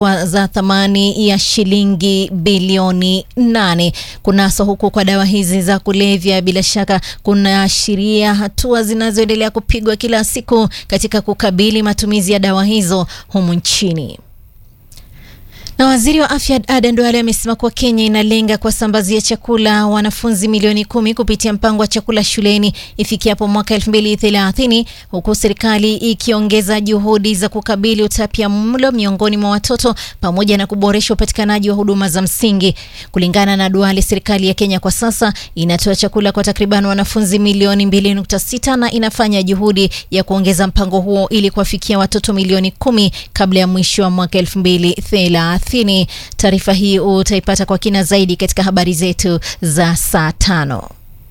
za thamani ya shilingi bilioni 8. Kunaswa huku kwa dawa hizi za kulevya bila shaka kunaashiria hatua zinazoendelea kupigwa kila siku katika kukabili matumizi ya dawa hizo humu nchini. Na waziri wa afya Aden Duale amesema kuwa Kenya inalenga kuwasambazia chakula wanafunzi milioni 10 kupitia mpango wa chakula shuleni ifikiapo mwaka 2030, huku serikali ikiongeza juhudi za kukabili utapiamlo miongoni mwa watoto pamoja na kuboresha upatikanaji wa huduma za msingi. Kulingana na Duale, serikali ya Kenya kwa sasa inatoa chakula kwa takriban wanafunzi milioni 2.6 na inafanya juhudi ya kuongeza mpango huo ili kuwafikia watoto milioni 10 kabla ya mwisho wa mwaka 2030. Taarifa hii utaipata kwa kina zaidi katika habari zetu za saa 5.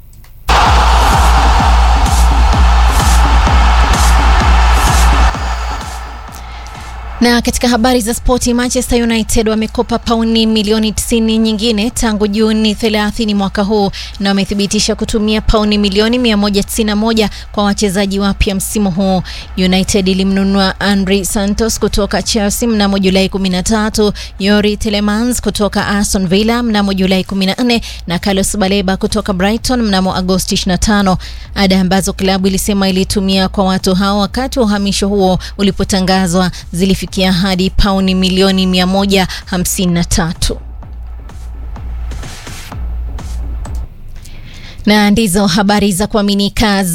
Na katika habari za spoti, Manchester United wamekopa pauni milioni 90 nyingine tangu Juni 30 mwaka huu na wamethibitisha kutumia pauni milioni 191 kwa wachezaji wapya msimu huu. United ilimnunua Andre Santos kutoka Chelsea mnamo Julai 13, Yori Telemans kutoka Aston Villa mnamo Julai 14 na Carlos Baleba kutoka Brighton mnamo Agosti 25. Ada ambazo klabu ilisema ilitumia kwa watu hao wakati wa uhamisho huo ulipotangazwa zilifikia hadi pauni milioni 153. Na ndizo habari za kuaminika.